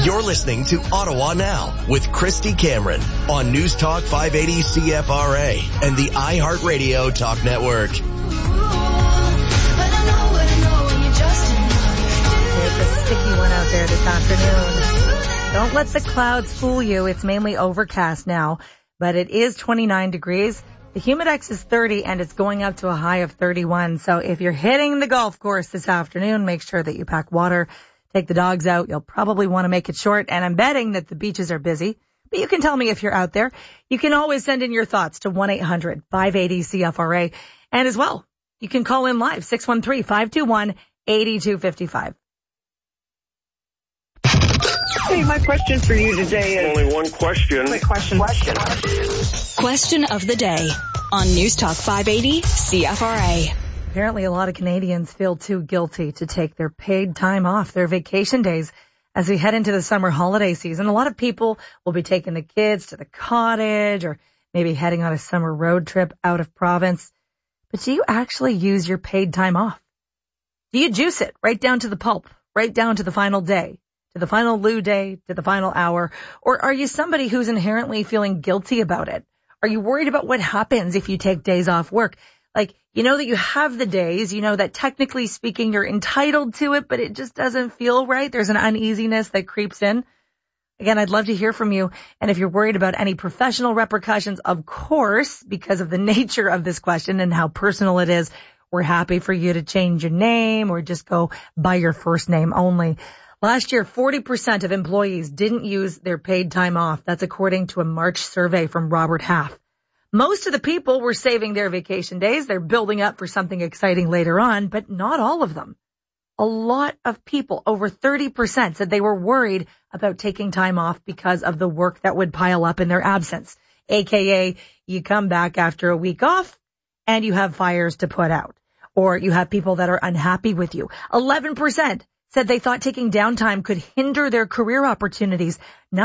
You're listening to Ottawa Now with Christy Cameron on News Talk 580 CFRA and the iHeartRadio Talk Network. It's a sticky one out there this afternoon. Don't let the clouds fool you. It's mainly overcast now, but it is 29 degrees. The Humidex is 30 and it's going up to a high of 31. So if you're hitting the golf course this afternoon, make sure that you pack water. Take the dogs out. You'll probably want to make it short. And I'm betting that the beaches are busy. But you can tell me if you're out there. You can always send in your thoughts to 1-800-580-CFRA. And as well, you can call in live, 613-521-8255. Hey, my question for you today is... Only one question. Quick question. Question of the day on News Talk 580 CFRA. Apparently a lot of Canadians feel too guilty to take their paid time off, their vacation days, as we head into the summer holiday season. A lot of people will be taking the kids to the cottage or maybe heading on a summer road trip out of province. But do you actually use your paid time off? Do you juice it right down to the pulp, right down to the final day, to the final loo day, to the final hour? Or are you somebody who's inherently feeling guilty about it? Are you worried about what happens if you take days off work? Like, you know that you have the days, you know that technically speaking you're entitled to it, but it just doesn't feel right. There's an uneasiness that creeps in. Again, I'd love to hear from you. And if you're worried about any professional repercussions, of course, because of the nature of this question and how personal it is, we're happy for you to change your name or just go by your first name only. Last year, 40% of employees didn't use their paid time off. That's according to a March survey from Robert Half. Most of the people were saving their vacation days. They're building up for something exciting later on, but not all of them. A lot of people, over 30%, said they were worried about taking time off because of the work that would pile up in their absence. AKA, you come back after a week off and you have fires to put out. Or you have people that are unhappy with you. 11% said they thought taking downtime could hinder their career opportunities.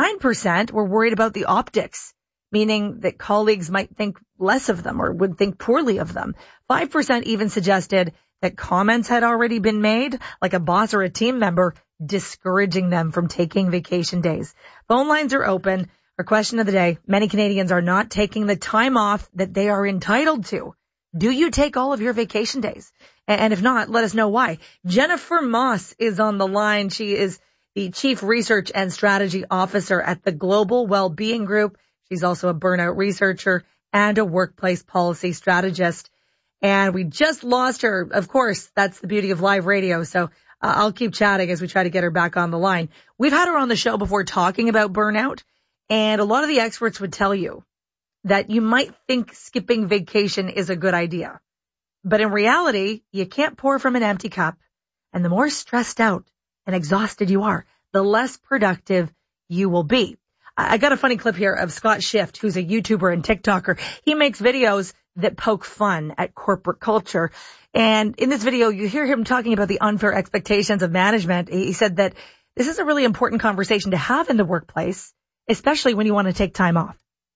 9% were worried about the optics, meaning that colleagues might think less of them or would think poorly of them. 5% even suggested that comments had already been made, like a boss or a team member, discouraging them from taking vacation days. Phone lines are open. Our question of the day, many Canadians are not taking the time off that they are entitled to. Do you take all of your vacation days? And if not, let us know why. Jennifer Moss is on the line. She is the Chief Research and Strategy Officer at the Global Wellbeing Group. She's also a burnout researcher and a workplace policy strategist. And we just lost her. Of course, that's the beauty of live radio. So I'll keep chatting as we try to get her back on the line. We've had her on the show before talking about burnout. And a lot of the experts would tell you that you might think skipping vacation is a good idea. But in reality, you can't pour from an empty cup. And the more stressed out and exhausted you are, the less productive you will be. I got a funny clip here of Scott Shift, who's a YouTuber and TikToker. He makes videos that poke fun at corporate culture. And in this video, you hear him talking about the unfair expectations of management. He said that this is a really important conversation to have in the workplace, especially when you want to take time off.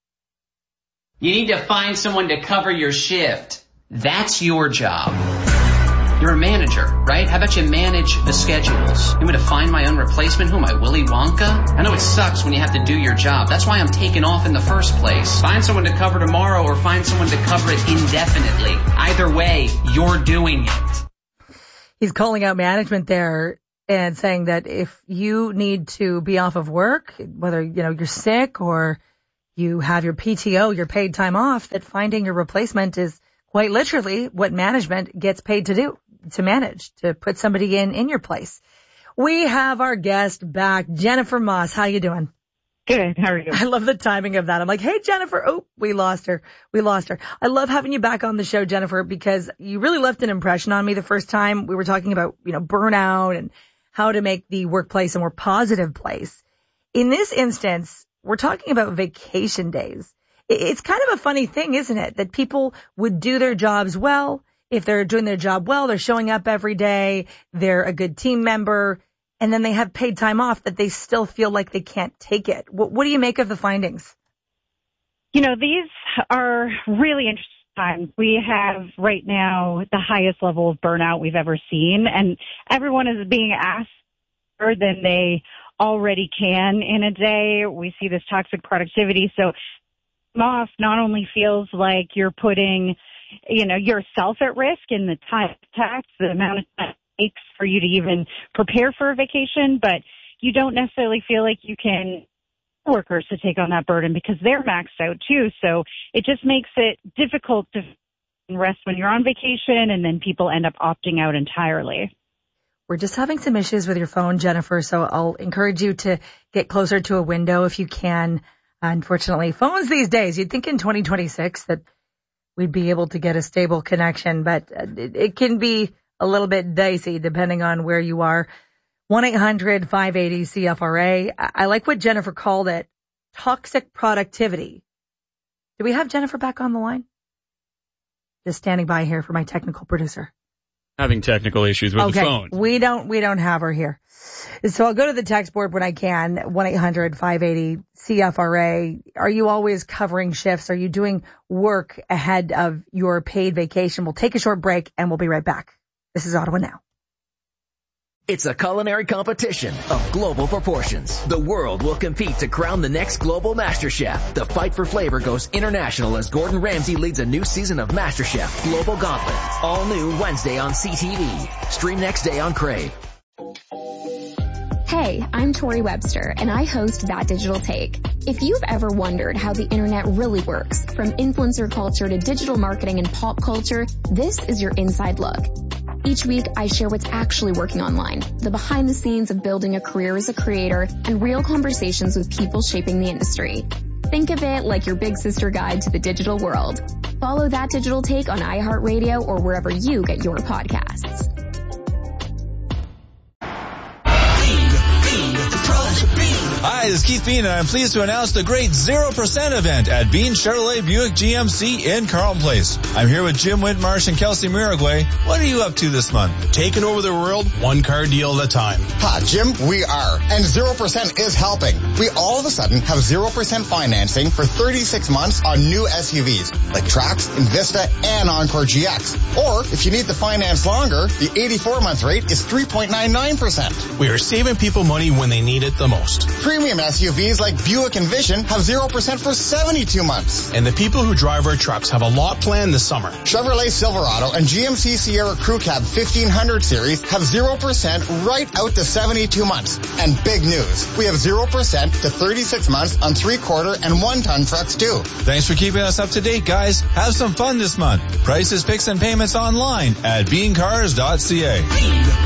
You need to find someone to cover your shift. That's your job. You're a manager, right? How about you manage the schedules? You want me to find my own replacement? Who am I, Willy Wonka? I know it sucks when you have to do your job. That's why I'm taking off in the first place. Find someone to cover tomorrow or find someone to cover it indefinitely. Either way, you're doing it. He's calling out management there and saying that if you need to be off of work, whether, you're sick or you have your PTO, your paid time off, that finding your replacement is quite literally what management gets paid to do, to manage, to put somebody in your place. We have our guest back, Jennifer Moss. How you doing? Good. How are you? I love the timing of that. I'm like, hey, Jennifer. Oh, we lost her. I love having you back on the show, Jennifer, because you really left an impression on me the first time we were talking about, burnout and how to make the workplace a more positive place. In this instance, we're talking about vacation days. It's kind of a funny thing, isn't it? That people would do their jobs well. If they're doing their job well, they're showing up every day, they're a good team member, and then they have paid time off that they still feel like they can't take it. What do you make of the findings? These are really interesting times. We have right now the highest level of burnout we've ever seen, and everyone is being asked more than they already can in a day. We see this toxic productivity. So off not only feels like you're putting, yourself at risk in the time tax, the amount of time it takes for you to even prepare for a vacation, but you don't necessarily feel like you can workers to take on that burden because they're maxed out too. So it just makes it difficult to rest when you're on vacation, and then people end up opting out entirely. We're just having some issues with your phone, Jennifer, so I'll encourage you to get closer to a window if you can. Unfortunately, phones these days, you'd think in 2026 that we'd be able to get a stable connection, but it can be a little bit dicey depending on where you are. 1-800-580-CFRA. I like what Jennifer called it, toxic productivity. Do we have Jennifer back on the line? Just standing by here for my technical producer. Having technical issues with the phone. We don't have her here. So I'll go to the text board when I can. 1-800-580-CFRA. Are you always covering shifts? Are you doing work ahead of your paid vacation? We'll take a short break and we'll be right back. This is Ottawa Now. It's a culinary competition of global proportions. The world will compete to crown the next global Master Chef. The fight for flavor goes international as Gordon Ramsay leads a new season of Master Chef Global Gauntlet. All new Wednesday on CTV. Stream next day on Crave. Hey, I'm Tori Webster, and I host That Digital Take. If you've ever wondered how the internet really works, from influencer culture to digital marketing and pop culture, this is your inside look. Each week, I share what's actually working online, the behind the scenes of building a career as a creator, and real conversations with people shaping the industry. Think of it like your big sister guide to the digital world. Follow That Digital Take on iHeartRadio or wherever you get your podcasts. Hi, this is Keith Bean, and I'm pleased to announce the great 0% event at Bean Chevrolet Buick GMC in Carlton Place. I'm here with Jim Whitmarsh and Kelsey Miragway. What are you up to this month? Taking over the world, one car deal at a time. Jim, we are. And 0% is helping. We all of a sudden have 0% financing for 36 months on new SUVs, like Trax, Invista, and Encore GX. Or, if you need the finance longer, the 84-month rate is 3.99%. We are saving people money when they need it the most. Premium SUVs like Buick Envision have 0% for 72 months. And the people who drive our trucks have a lot planned this summer. Chevrolet Silverado and GMC Sierra Crew Cab 1500 series have 0% right out to 72 months. And big news, we have 0% to 36 months on 3/4 and 1-ton trucks too. Thanks for keeping us up to date, guys. Have some fun this month. Prices, picks, and payments online at beancars.ca.